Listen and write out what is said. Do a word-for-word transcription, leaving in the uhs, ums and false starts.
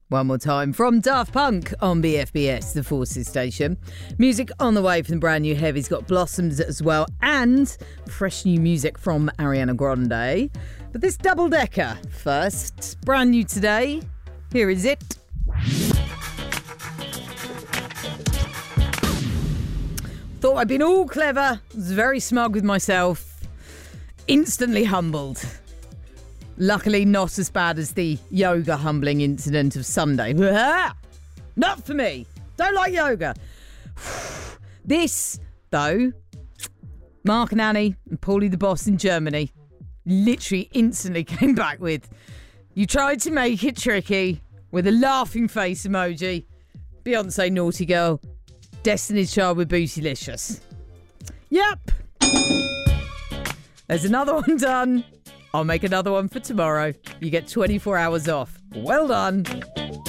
One more time from Daft Punk on B F B S, the Forces station. Music on the way from the brand new Heavy's got Blossoms as well, and fresh new music from Ariana Grande. But this double-decker first, brand new today. Here is it. Thought I'd been all clever, was very smug with myself, instantly humbled. Luckily not as bad as the yoga humbling incident of Sunday. Not for me. Don't like yoga. This, though, Mark and Annie and Paulie the boss in Germany literally instantly came back with, you tried to make it tricky, with a laughing face emoji. Beyonce naughty girl. Destiny's Child with Bootylicious. Yep. There's another one done. I'll make another one for tomorrow. You get twenty-four hours off. Well done.